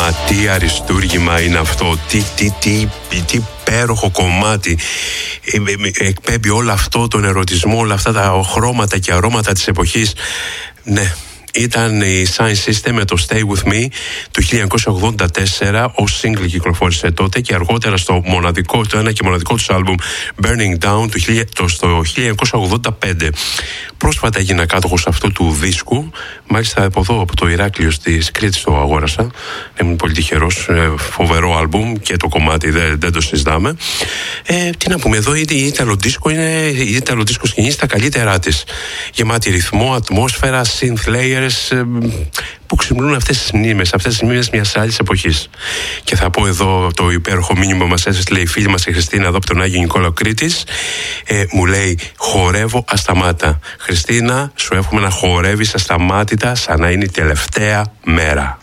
Μα τι αριστούργημα είναι αυτό, τι υπέροχο κομμάτι. Εκπέμπει όλο αυτό τον ερωτισμό, όλα αυτά τα χρώματα και αρώματα της εποχής. Ναι, ήταν η Sign System με το Stay With Me του 1984, ως single κυκλοφόρησε τότε, και αργότερα στο μοναδικό, το ένα και μοναδικό τους άλμπουμ Burning Down στο 1985. Πρόσφατα έγινα κάτοχος αυτού του δίσκου, μάλιστα από εδώ, από το Ηράκλειο της Κρήτης το αγόρασα. Ήμουν πολύ τυχερός, φοβερό άλμπουμ και το κομμάτι δεν το συζητάμε. Τι να πούμε, εδώ η Ιταλοδίσκο σκηνή στα καλύτερά της, γεμάτη ρυθμό, ατμόσφαιρα, synth layers, που ξυπνούν αυτές τις μνήμες μιας άλλης εποχής. Και θα πω εδώ το υπέροχο μήνυμα μας έστειλε η φίλη μας η Χριστίνα εδώ από τον Άγιο Νικόλαο Κρήτης. Μου λέει, χορεύω ασταμάτα. Χριστίνα, σου εύχομαι να χορεύεις ασταμάτητα σαν να είναι η τελευταία μέρα.